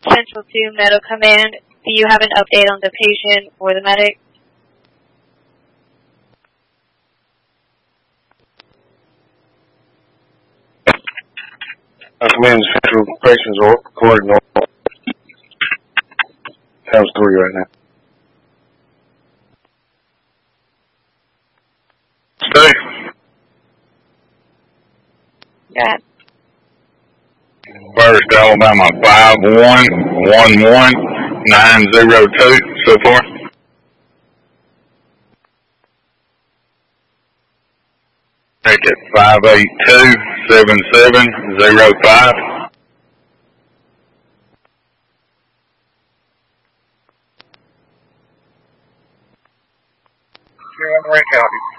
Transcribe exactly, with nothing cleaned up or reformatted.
Central two Medical Command. Do you have an update on the patient or the medic? I command Central patients or recording on times three right now. Stay. Yeah. First Alabama five one one one nine zero two so far. Take it five eight two seven seven zero five. Montgomery County.